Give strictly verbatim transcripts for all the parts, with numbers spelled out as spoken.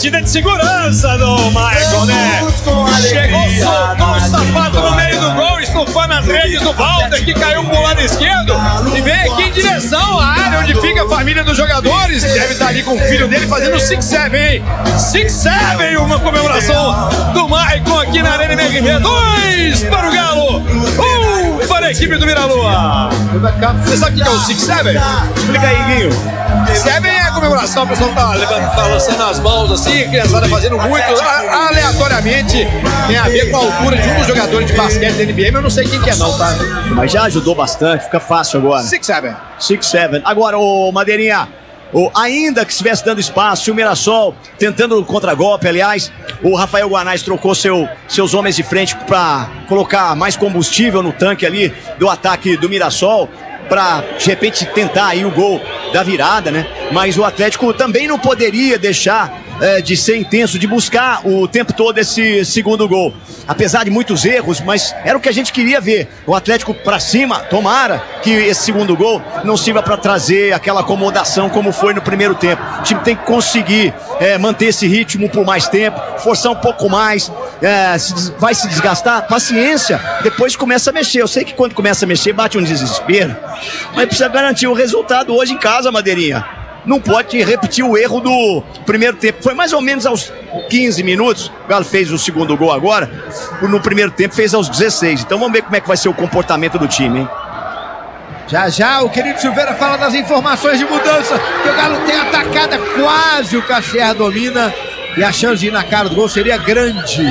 batida de segurança do Michael, né? Chegou, soltou o sapato no meio do gol, estufou nas redes do Walter, que caiu pro lado esquerdo e vem aqui em direção à área onde fica a família dos jogadores. Deve estar ali com o filho dele fazendo six seven, hein? six seven, uma comemoração do Michael aqui na Arena M R V. Dois para o Galo, um para a equipe do Mira-Lua. Você sabe o que é o six seven? Explica aí, Guinho. seven é a comemoração, o pessoal tá, levantando, tá lançando as mãos assim, a criançada fazendo muito, a, aleatoriamente, tem a ver com a altura de um dos jogadores de basquete da N B A, mas eu não sei quem que é não, tá? Mas já ajudou bastante, fica fácil agora. six seven. six seven. Agora, ô Madeirinha, ô, ainda que estivesse dando espaço, o Mirassol tentando o contragolpe, aliás, o Rafael Guanais trocou seu, seus homens de frente para colocar mais combustível no tanque ali do ataque do Mirassol, para de repente tentar aí o gol da virada, né? Mas o Atlético também não poderia deixar é, de ser intenso, de buscar o tempo todo esse segundo gol. Apesar de muitos erros, mas era o que a gente queria ver. O Atlético para cima, tomara que esse segundo gol não sirva para trazer aquela acomodação como foi no primeiro tempo. O time tem que conseguir é, manter esse ritmo por mais tempo, forçar um pouco mais, é, se, vai se desgastar, paciência, depois começa a mexer. Eu sei que quando começa a mexer bate um desespero, mas precisa garantir o resultado hoje em casa, Madeirinha. Não pode repetir o erro do primeiro tempo. Foi mais ou menos aos quinze minutos. O Galo fez o segundo gol agora. No primeiro tempo fez aos dezesseis. Então vamos ver como é que vai ser o comportamento do time, hein? Já já o querido Silveira fala das informações de mudança. Que o Galo tem atacada, quase o Cassier domina. E a chance de ir na cara do gol seria grande.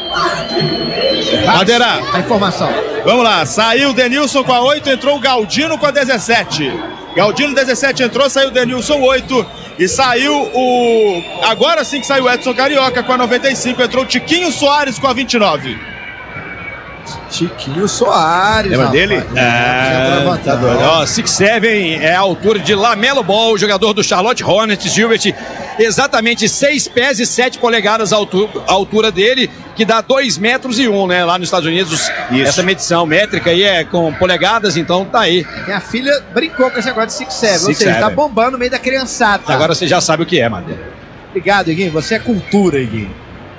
Madeira, a informação. Vamos lá, saiu o Denilson com a oito, entrou o Galdino com a dezessete. Galdino dezessete entrou, saiu o Denilson oito. E saiu o... Agora sim que saiu o Edson Carioca com a noventa e cinco. Entrou o Tiquinho Soares com a vinte e nove. Tiquinho Soares. Lembra dele? É, tá doido. Ó, six seven é a altura de Lamelo Ball, jogador do Charlotte Hornets, Gilbert. Exatamente seis pés e sete polegadas a altura, a altura dele, que dá dois metros e um, né? Lá nos Estados Unidos, isso. Essa medição métrica aí é com polegadas, então tá aí. Minha filha brincou com esse negócio de six seven, ou seja, tá bombando no meio da criançada. Agora você já sabe o que é, Matheus. Obrigado, Iguinho. Você é cultura, Iguinho.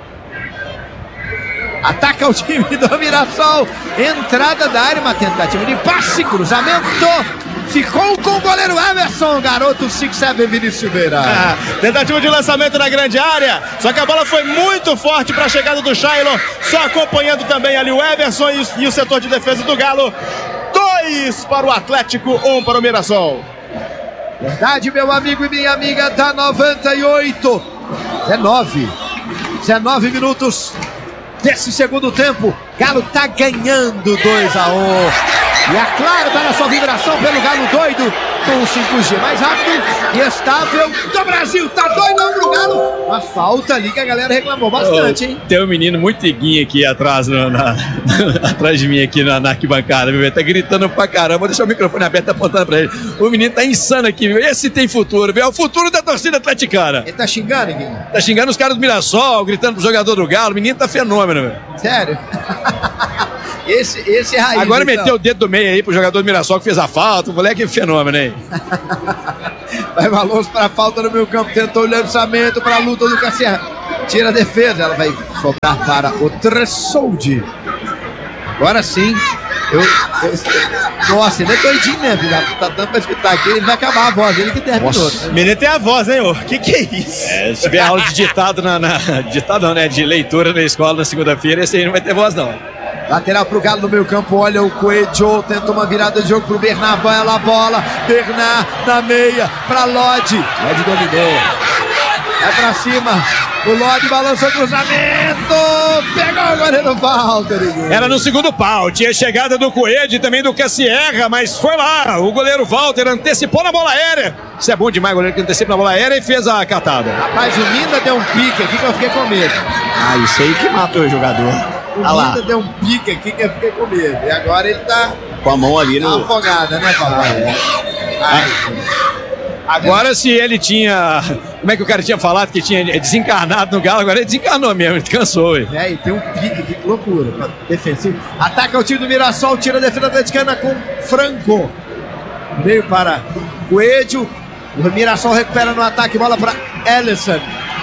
Ataca o time do Mirassol. Entrada da área, uma tentativa de passe, cruzamento. Ficou com o goleiro Everson, garoto six seven Vinícius Silveira. Ah, tentativa de lançamento na grande área. Só que a bola foi muito forte para a chegada do Shailon. Só acompanhando também ali o Everson e o, e o setor de defesa do Galo. Dois para o Atlético, um para o Mirassol. Verdade, meu amigo e minha amiga, da noventa e oito. dezenove. dezenove minutos desse segundo tempo. Galo tá ganhando dois a um. E a Claro tá na sua vibração pelo Galo doido com o cinco G mais rápido e estável do Brasil. Tá doidão pro Galo. Uma falta ali que a galera reclamou bastante, hein? Tem um menino muito iguinho aqui atrás, no, na, atrás de mim aqui na, na arquibancada, viu? Tá gritando pra caramba. Vou deixar o microfone aberto apontando pra ele. O menino tá insano aqui, viu? Esse tem futuro, viu? É o futuro da torcida atleticana. Ele tá xingando, Guinho? Tá xingando os caras do Mirassol, gritando pro jogador do Galo. O menino tá fenômeno, velho. Sério? Esse, esse é raiz. Agora então. Meteu o dedo do meio aí pro jogador do Mirassol que fez a falta. O moleque é fenômeno, hein? Vai Valonso pra falta no meio campo. Tentou o lançamento pra luta do Cassier. Tira a defesa. Ela vai sobrar para o Tressoldi. Agora sim. Eu, eu, nossa, ele é doidinho mesmo. Tá dando pra escutar aqui. Ele vai acabar a voz dele que terminou. Nossa, o menino tem a voz, hein, ô? Que que é isso? É, se tiver aula de ditado na, na. Ditado não, né? De leitura na escola na segunda-feira, esse aí não vai ter voz, não. Lateral pro Galo no meio campo, olha o Coelho, tenta uma virada de jogo pro Bernard, vai lá a bola, Bernard na meia, pra Lodi, Lodi dominou, vai pra cima, o Lodi balançou o cruzamento, pegou o goleiro Walter. Era no segundo pau, tinha chegada do Coelho e também do Cassierra, mas foi lá, o goleiro Walter antecipou na bola aérea, isso é bom demais, o goleiro que antecipa na bola aérea e fez a catada. Rapaz, o Minda deu um pique aqui que eu fiquei com medo. Ah, isso aí que matou o jogador. O ah Minda deu um pique aqui que eu fiquei com medo. E agora ele tá com a mão ali no... no... afogada, né, papai? É. Ai, agora, se ele tinha... Como é que o cara tinha falado que tinha desencarnado no Galo? Agora ele desencarnou mesmo, ele cansou. Hein? É, e tem um pique aqui, que loucura. Defensivo. Ataca o time do Mirassol, tira a defesa atleticana com Franco. Meio para Coelho. O Mirassol recupera no ataque, bola para Ellison.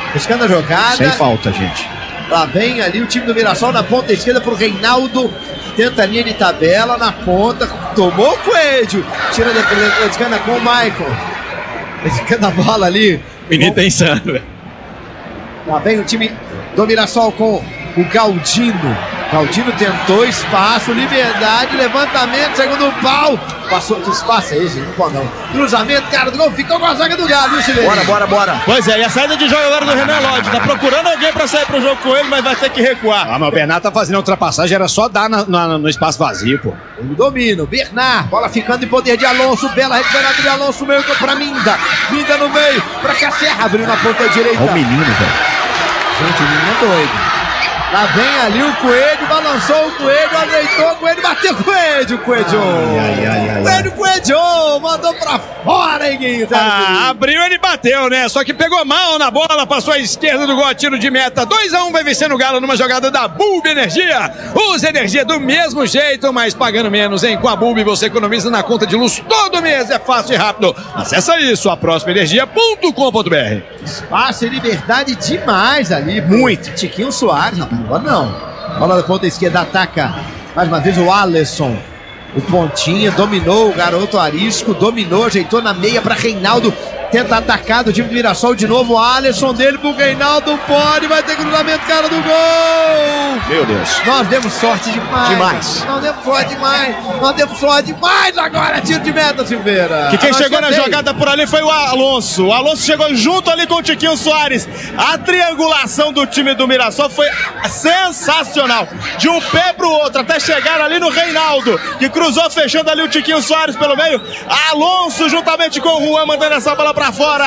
buscando a jogada. Sem falta, gente. Lá vem ali o time do Mirassol na ponta esquerda pro Reinaldo. Tenta a linha de tabela na ponta. Tomou o Coelho. Tira da atleticana com o Michael. Atleticana a bola ali. Menino tá insano, velho. Lá vem o time do Mirassol com o Galdino. Galdino tentou espaço, liberdade, levantamento, segundo pau. Passou do espaço aí, gente. Não pode não. Cruzamento, cara do gol. Ficou com a zaga do Galo, viu, Silêncio? Bora, bora, bora. Pois é, e a saída de jogo agora do Renan Lodge. Tá procurando alguém pra sair pro jogo com ele, mas vai ter que recuar. Ah, mas o Bernardo tá fazendo a ultrapassagem, era só dar na, na, no espaço vazio, pô. O domínio, Bernard, bola ficando em poder de Alonso, bela recuperada de Alonso, meio pra Minda, Minda no meio, pra Cacerra, abriu na ponta direita. Olha o menino, velho. Gente, o menino é doido. Lá vem ali o Coelho, balançou o Coelho, ajeitou o Coelho, bateu o Coelho, Coelho. Ai, ai, ai, Coelho, Coelho, mandou pra fora, hein, Guinho. Ah, abriu, ele bateu, né? Só que pegou mal na bola, passou à esquerda do gol, tiro de meta. dois a um vai vencendo o Galo numa jogada da Bulb Energia. Usa energia do mesmo jeito, mas pagando menos, hein? Com a Bulb você economiza na conta de luz todo mês, é fácil e rápido. Acesse aí sua próxima energia ponto com ponto br. Espaço e liberdade demais ali. Muito. Tiquinho Soares, rapaz. Agora não. Bola da ponta esquerda, ataca mais uma vez o Alisson. O pontinha, dominou o garoto Arisco, dominou, ajeitou na meia para Reinaldo. Tenta atacar do time do Mirassol de novo. O Alisson dele pro Reinaldo, pode, vai ter cruzamento, cara do gol! Meu Deus. Nós demos sorte demais. Demais. Nós demos sorte demais. Nós demos sorte demais agora. Tiro de meta, Silveira. Que quem Nós chegou na chegou jogada por ali foi o Alonso. O Alonso chegou junto ali com o Tiquinho Soares. A triangulação do time do Mirassol foi sensacional. De um pé pro outro, até chegar ali no Reinaldo, que cruzou fechando ali o Tiquinho Soares pelo meio. Alonso juntamente com o Juan mandando essa bola pra fora.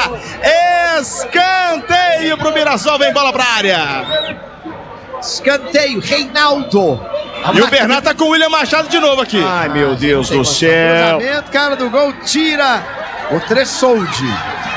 Escanteio pro Mirassol, vem bola pra área. Escanteio, Reinaldo. E o Bernardo tá com o William Machado de novo aqui. Ai, meu Deus do céu. Cruzamento, cara do gol, tira o Tressoldi.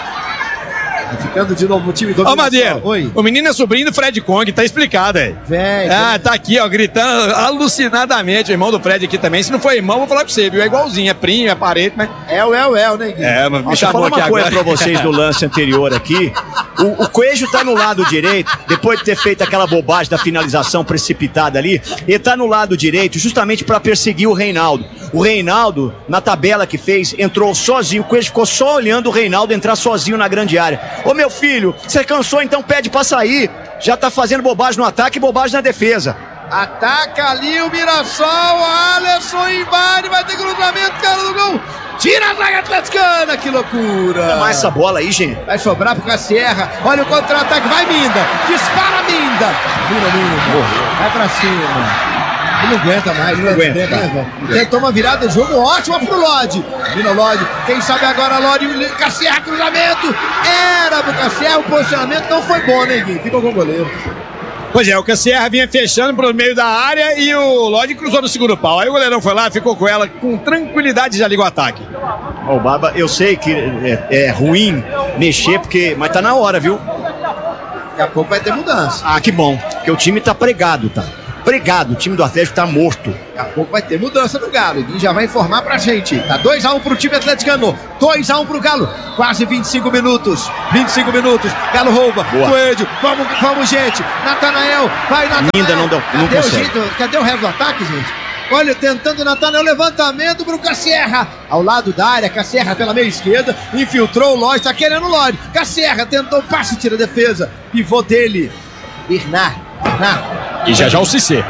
Ficando de novo o time do Ó, Madeira, Oi. o menino é sobrinho do Fred Kong, tá explicado aí. Velho. Ah, tá aqui, ó, gritando alucinadamente. O irmão do Fred aqui também. Se não for irmão, vou falar pra você, viu? É igualzinho, é primo, é parente, mas. É o, é o, é o, né, Guilherme? É, mas me Deixa eu chamou falar aqui uma coisa agora. pra vocês do lance anterior aqui. O, o Coelho tá no lado direito, depois de ter feito aquela bobagem da finalização precipitada ali, ele tá no lado direito justamente pra perseguir o Reinaldo. O Reinaldo, na tabela que fez, entrou sozinho. O Coelho ficou só olhando o Reinaldo entrar sozinho na grande área. Ô, meu filho, você cansou, então pede pra sair. Já tá fazendo bobagem no ataque e bobagem na defesa. Ataca ali o Mirassol, Alisson invade, vai ter cruzamento, cara do gol. Tira a zaga atleticana, que loucura. Mais essa bola aí, gente. Vai sobrar pro Cacerra, olha o contra-ataque, vai Minda, dispara Minda. Minda, Minda, vai pra cima. Ele não aguenta mais, não aguenta. aguenta né, Tentou uma virada de jogo ótima pro Lodge. Vira o Lodge, quem sabe agora Lodge, Cacerra, cruzamento. Era pro Cacerra, o posicionamento não foi bom, né, Gui? Ficou com o goleiro. Pois é, o Cacerra vinha fechando pro meio da área e o Lodge cruzou no segundo pau. Aí o goleirão foi lá, ficou com ela com tranquilidade e já ligou o ataque. Ó, o Barba, eu sei que é, é ruim mexer, porque, mas tá na hora, viu? Daqui a pouco vai ter mudança. Ah, que bom, porque o time tá pregado, tá? Pregado, o time do Atlético tá morto. Daqui a pouco vai ter mudança no Galo. E já vai informar pra gente. Tá dois a um pro time atleticano. dois a um pro Galo. Quase vinte e cinco minutos. vinte e cinco minutos. Galo rouba. Boa. Coelho. Vamos, vamos, gente. Natanael. Vai, Natanael. Ainda não deu, não Cadê o consegue. jeito? Cadê o resto do ataque, gente? Olha, tentando o Natanael. Levantamento pro Cacerra. Ao lado da área. Cacerra pela meia esquerda. Infiltrou o Lodge. Tá querendo o Lodge. Cacerra tentou o passe. Tira a defesa. Pivô dele. Bernard. Bernard. E já já o Cissé.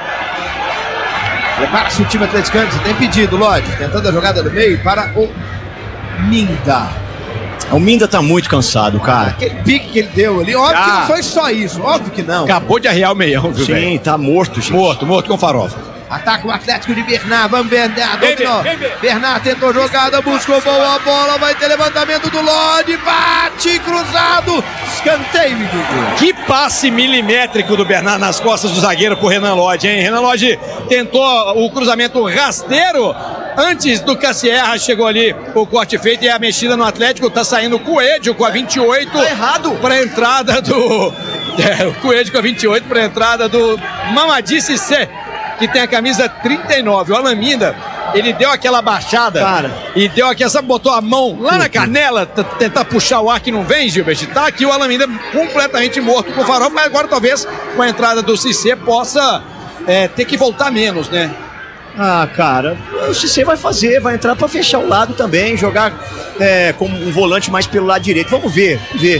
Prepara-se o time atleticano, você tem pedido, Lodge. Tentando a jogada do meio para o Minda. O Minda tá muito cansado, cara. Aquele pique que ele deu ali, óbvio Ah. que não foi só isso, óbvio que não. Acabou de arrear o meião, viu, velho? Sim, tá morto, gente. Morto, morto com farofa. Ataca o Atlético de Bernard, vamos Bernard, Vem, dominou. vem, vem. Bernard tentou jogada, buscou boa bola, vai ter levantamento do Lodge, bate, cruzado, escanteio, Dudu. Que passe milimétrico do Bernardo nas costas do zagueiro pro Renan Lodge, hein? Renan Lodge tentou o cruzamento rasteiro. Antes do Cacerra, chegou ali o corte feito e a mexida no Atlético. Tá saindo o Coelho com a vinte e oito. Tá errado. Pra entrada do... É, o Coelho com a vinte e oito pra entrada do Mamadi Cissé, que tem a camisa trinta e nove. O Alan Minda ele deu aquela baixada, cara, e deu aquela, sabe, botou a mão lá na canela, tentar puxar o ar que não vem, Gilbert. Tá aqui o Alaminda completamente morto com o farol, mas agora talvez com a entrada do Cissé possa é, ter que voltar menos, né? Ah, cara, o Cissé vai fazer, vai entrar pra fechar o lado também, jogar é, como um volante mais pelo lado direito. Vamos ver, vamos ver.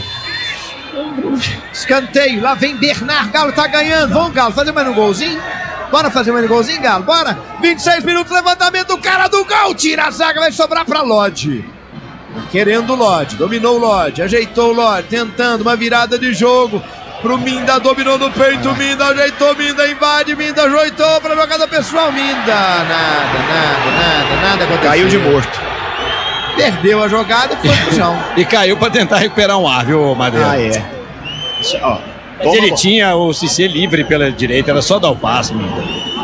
Escanteio, lá vem Bernard, Galo tá ganhando. Vamos, Galo, fazer mais um golzinho? Bora fazer mais um golzinho, Galo, bora. vinte e seis minutos, levantamento do cara do gol, tira a zaga, vai sobrar pra Lodge. Querendo o Lodge, dominou o Lodge, ajeitou o Lodge, tentando uma virada de jogo pro Minda, dominou no peito, Minda, ajeitou, Minda, invade, Minda, ajeitou pra jogada pessoal, Minda, nada, nada, nada, nada aconteceu. Caiu de morto. Perdeu a jogada e foi pro chão. E caiu pra tentar recuperar um ar, viu, Madeira? Ah, é. Isso, ó. Mas ele tinha o Cissé livre pela direita, era só dar o passe, Minda.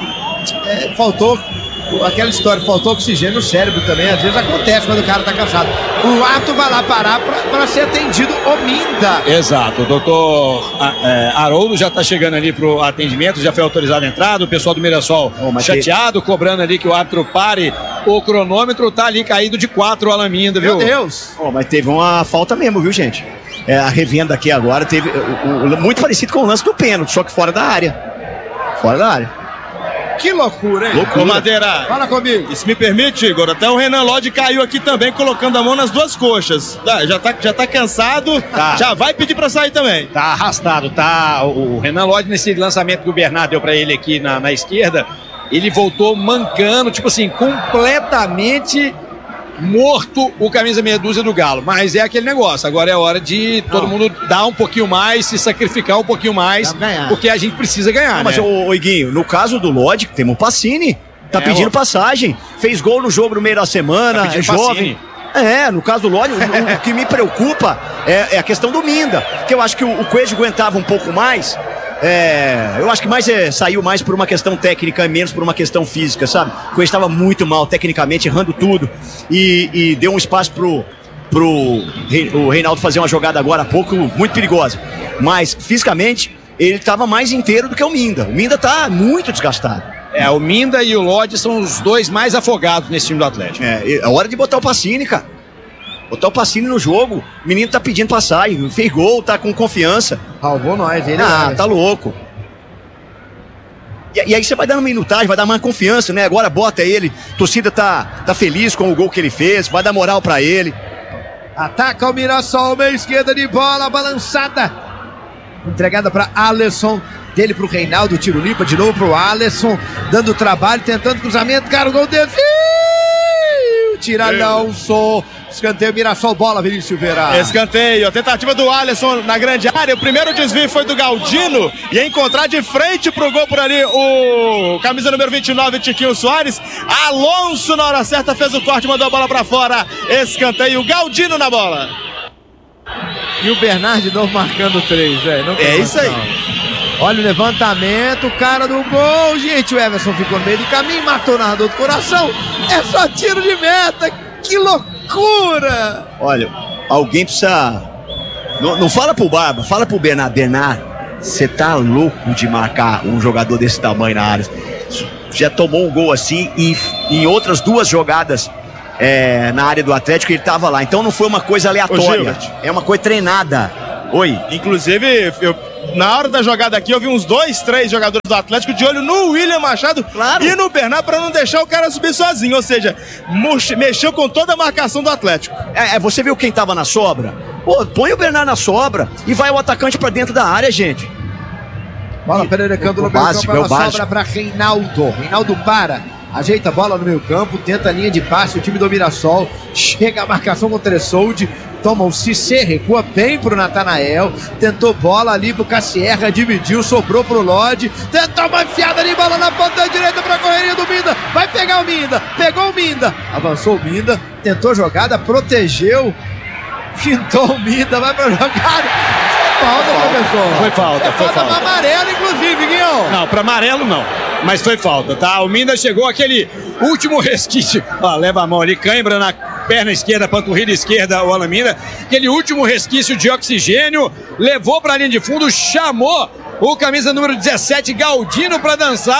É, faltou aquela história, faltou oxigênio no cérebro também, às vezes acontece quando o cara tá cansado. O ato vai lá parar pra, pra ser atendido o Minda. Exato, o doutor é, Haroldo já tá chegando ali pro atendimento, já foi autorizado a entrada, o pessoal do Mirassol oh, chateado, que... cobrando ali que o árbitro pare o cronômetro, tá ali caído de quatro o Alaminda, viu? Meu Deus! Oh, mas teve uma falta mesmo, viu, gente? É, a revenda aqui agora teve o, o, muito parecido com o lance do pênalti, só que fora da área. Fora da área. Que loucura, hein? Loucura. Ô, Madeira, fala comigo. Se me permite, Igor, até o Renan Lodge caiu aqui também, colocando a mão nas duas coxas. Já tá, já tá cansado, tá. Já vai pedir pra sair também. Tá arrastado, tá? O Renan Lodge, nesse lançamento que o Bernardo deu pra ele aqui na, na esquerda, ele voltou mancando, tipo assim, completamente morto o camisa meia dúzia do Galo. Mas é aquele negócio, agora é hora de todo Não. mundo dar um pouquinho mais, se sacrificar um pouquinho mais, porque a gente precisa ganhar. Não, mas, né? ô, ô Iguinho, no caso do Lodge, temos o Pacini, tá é, pedindo ó. passagem, fez gol no jogo no meio da semana, tá é jovem. Pacini. É, no caso do Lodge, o, o, o que me preocupa é, é a questão do Minda, que eu acho que o, o Coelho aguentava um pouco mais. É, eu acho que mais é, saiu mais por uma questão técnica e menos por uma questão física, sabe? O Coelho estava muito mal tecnicamente, errando tudo e, e deu um espaço pro, pro o Reinaldo fazer uma jogada agora há pouco muito perigosa, mas fisicamente ele estava mais inteiro do que o Minda. O Minda tá muito desgastado. É, o Minda e o Lodge são os dois mais afogados nesse time do Atlético. É, é hora de botar o Pacini, cara. Botar o Pacini no jogo. O menino tá pedindo passagem, fez gol, tá com confiança. Salvou nós, ele. Ah, tá louco. E, e aí você vai dando minutagem, vai dar mais confiança, né? Agora bota ele, a torcida tá, tá feliz com o gol que ele fez, vai dar moral pra ele. Ataca o Mirassol, meia esquerda de bola, balançada. Entregada pra Alisson, dele pro Reinaldo, tiro limpa, de novo pro Alisson, dando trabalho, tentando cruzamento, cara, o gol dele. Tira Alonso. Escanteio, Mirassol, bola, Vinícius Silveira. Escanteio, a tentativa do Alisson na grande área. O primeiro desvio foi do Galdino. E a encontrar de frente pro gol por ali o camisa número vinte e nove, Tiquinho Soares. Alonso, na hora certa, fez o corte, mandou a bola pra fora. Escanteio, Galdino na bola. E o Bernard de novo marcando três, velho. É isso aí. Olha o levantamento, o cara do gol. Gente, o Everson ficou no meio do caminho, matou o narrador do coração. É só tiro de meta. Que loucura! Olha, alguém precisa... Não, não fala pro Barba, fala pro Bernard. Bernard, você tá louco de marcar um jogador desse tamanho na área. Já tomou um gol assim e em outras duas jogadas é, na área do Atlético ele tava lá. Então não foi uma coisa aleatória. É uma coisa treinada. Oi. Inclusive, eu, na hora da jogada aqui, eu vi uns dois, três jogadores do Atlético de olho no William Machado, claro, e no Bernard para não deixar o cara subir sozinho. Ou seja, mexeu com toda a marcação do Atlético. É, você viu quem tava na sobra? Pô, põe o Bernard na sobra e vai o atacante para dentro da área, gente. Bola pererecando no meio campo, ela sobra para Reinaldo. Reinaldo para. Ajeita a bola no meio campo, tenta a linha de passe, o time do Mirassol chega a marcação com o Tressoldi, toma o Cissé, recua bem pro Natanael, tentou bola ali pro Cassierra, dividiu, sobrou pro Lodge, tentou uma enfiada de bola na ponta direita pra correria do Minda, vai pegar o Minda, pegou o Minda, avançou o Minda, tentou jogada, protegeu, pintou o Minda, vai pra jogada. Falta, professor. Foi falta, é foi falta. Falta pra amarelo, inclusive, Guinho. Não, pra amarelo não. Mas foi falta, tá? O Minda chegou aquele último resquício. Ó, leva a mão ali, cãibra na perna esquerda, panturrilha esquerda, o Alaminda. Aquele último resquício de oxigênio. Levou pra linha de fundo, chamou o camisa número dezessete, Galdino, pra dançar.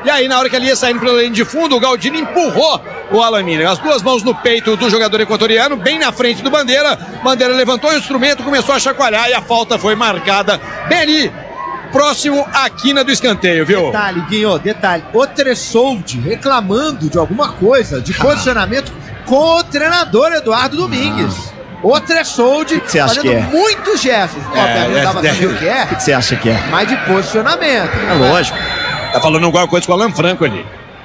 E aí, na hora que ele ia saindo pela linha de fundo, o Galdino empurrou o Alan Miller. As duas mãos no peito do jogador equatoriano, bem na frente do Bandeira. Bandeira levantou o instrumento, começou a chacoalhar e a falta foi marcada bem ali, próximo à quina do escanteio, viu? Detalhe, Guinho, detalhe. O Tressoldi reclamando de alguma coisa, de posicionamento com o treinador Eduardo Domingues. Ah. O Tressoldi fazendo é? muitos gestos. É, Obviamente não dava é, pra saber o que é. O que você acha que é? Mas de posicionamento. É lógico. Tá falando alguma coisa com o Alan Franco ali.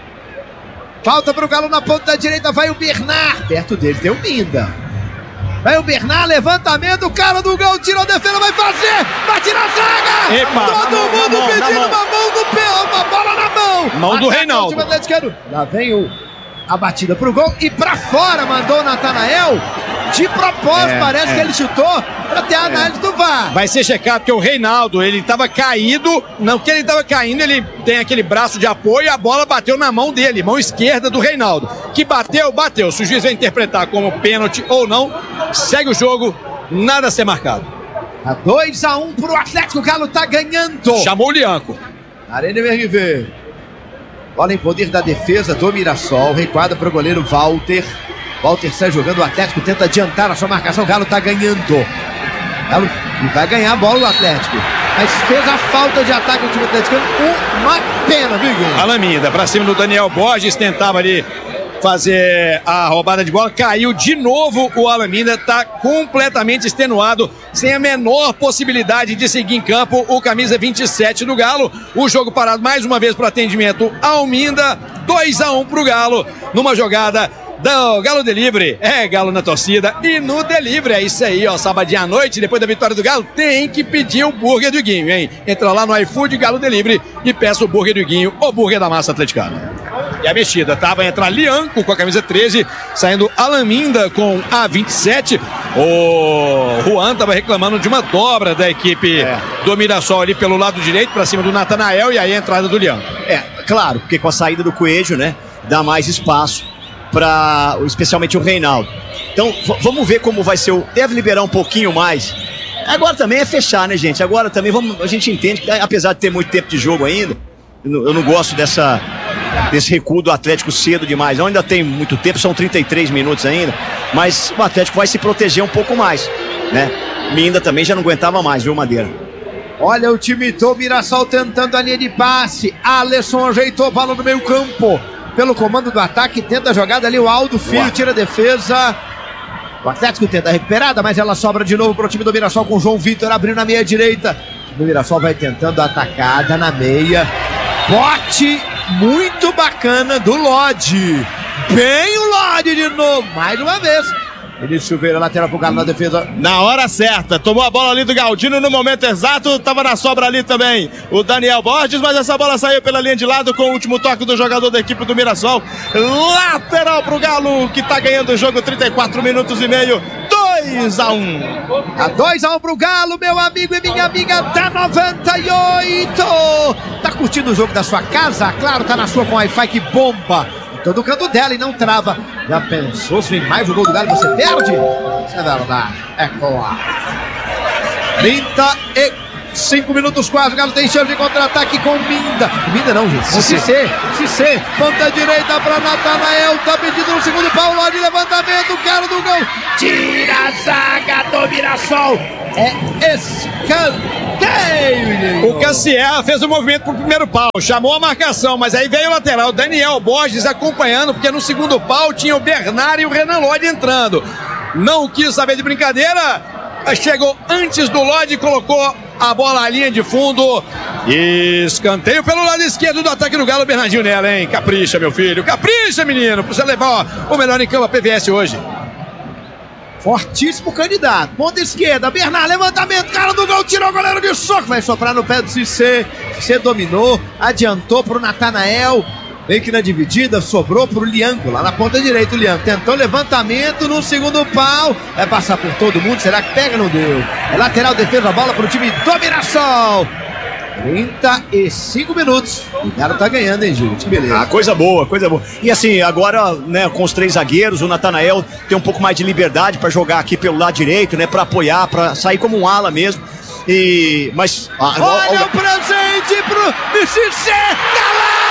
Falta pro Galo na ponta da direita, vai o Bernard. Perto dele tem o Minda. Vai o Bernard, levantamento, o cara do gol, tirou a defesa, vai fazer, bate na zaga! Epa, todo mão, mundo mão, pedindo mão. uma mão do pé, uma bola na mão! Mão do Ataca Reinaldo. o time atleticano. Lá vem o, a batida pro gol e pra fora mandou o Natanael. De propósito, é, parece é. que ele chutou pra ter a análise é. do V A R. Vai ser checado, porque o Reinaldo, ele tava caído, não que ele tava caindo, ele tem aquele braço de apoio e a bola bateu na mão dele, mão esquerda do Reinaldo. Que bateu, bateu. Se o juiz vai interpretar como pênalti ou não, segue o jogo, nada a ser marcado. A dois a um pro Atlético, o Galo tá ganhando. Chamou o Lianco. Arena M R V. Bola em poder da defesa do Mirassol, recuada pro goleiro Walter. Walter sai jogando, o Atlético tenta adiantar a sua marcação, o Galo tá ganhando. Galo vai ganhar a bola do Atlético. Mas fez a falta de ataque do time atleticano, uma pena, viu, Guilherme? Alan Minda, pra cima do Daniel Borges, tentava ali fazer a roubada de bola, caiu de novo o Alan Minda, tá completamente extenuado, sem a menor possibilidade de seguir em campo o camisa vinte e sete do Galo. O jogo parado mais uma vez pro atendimento ao Minda, dois a um pro Galo, numa jogada do Galo Delivery. É, Galo na torcida e no Delivery, é isso aí, ó, sabadinho à noite, depois da vitória do Galo, tem que pedir o burger do Guinho, hein? Entra lá no iFood Galo Delivery e peça o burger do Guinho, o burger da massa atleticana. E a mexida, tá? Vai entrar Lianco com a camisa treze, saindo Alan Minda com a vinte e sete. O Juan tava reclamando de uma dobra da equipe é. do Mirassol ali pelo lado direito, pra cima do Natanael, e aí a entrada do Lianco. É, claro, porque com a saída do Coelho, né, dá mais espaço para especialmente o Reinaldo. Então vamos ver como vai ser o... Deve liberar um pouquinho mais. Agora também é fechar, né, gente? Agora também vamos... a gente entende que, apesar de ter muito tempo de jogo ainda, eu não, eu não gosto dessa, desse recuo do Atlético cedo demais. Não, ainda tem muito tempo, são trinta e três minutos ainda, mas o Atlético vai se proteger um pouco mais, né? Minda também já não aguentava mais, viu, Madeira? Olha o time do Mirassol tentando a linha de passe. Alisson ajeitou a bola no meio campo. Pelo comando do ataque, tenta a jogada ali, o Aldo Filho tira a defesa. O Atlético tenta a recuperada, mas ela sobra de novo para o time do Mirassol com o João Vitor abrindo na meia direita. O Mirassol vai tentando a atacada na meia. Bote muito bacana do Lodi. Bem o Lodi de novo, mais uma vez. Vinícius Silveira, lateral pro Galo na defesa. Na hora certa, tomou a bola ali do Galdino no momento exato, tava na sobra ali também o Daniel Borges, mas essa bola saiu pela linha de lado com o último toque do jogador da equipe do Mirassol. Lateral pro Galo, que tá ganhando o jogo, trinta e quatro minutos e meio, dois a um. A dois a um pro Galo, meu amigo e minha amiga da noventa e oito. Tá curtindo o jogo da sua casa? Claro, tá na sua com Wi-Fi que bomba. Todo o canto dela e não trava. Já pensou se vem mais o gol do Galo e você perde? Isso é verdade. É claro. trinta e cinco minutos quase. O Galo tem chance de contra-ataque com o Minda. Minda não, gente. Cissé. Cissé. Ponta direita para Natanael. Tá pedido no segundo pau. Lá de levantamento. O cara do gol. Tira a zaga do Mirassol. É escanteio. O Cassier fez o movimento pro primeiro pau, chamou a marcação, mas aí veio o lateral, Daniel Borges acompanhando, porque no segundo pau tinha o Bernard e o Renan Lodi entrando. Não quis saber de brincadeira, chegou antes do Lodi e colocou a bola à linha de fundo. Escanteio pelo lado esquerdo do ataque do Galo, Bernardinho nela, hein? Capricha, meu filho, capricha, menino, pra você levar ó, o melhor em campo a P V S hoje. Fortíssimo candidato. Ponta esquerda, Bernard, levantamento, cara do gol, tirou o goleiro de soco. Vai soprar no pé do Cissé. Cissé dominou, adiantou pro Natanael. Meio que na dividida, sobrou pro Lianco, lá na ponta direita. O Lianco tentou levantamento no segundo pau. Vai passar por todo mundo, será que pega? Não deu. É lateral, defesa, a bola pro time do Mirassol. trinta e cinco minutos. O cara tá ganhando, hein, gente? Beleza. Ah, coisa boa, coisa boa. E assim, agora, né, com os três zagueiros, o Natanael tem um pouco mais de liberdade para jogar aqui pelo lado direito, né, para apoiar, para sair como um ala mesmo. E mas ah, olha ó, ó, o presente pro Cissé.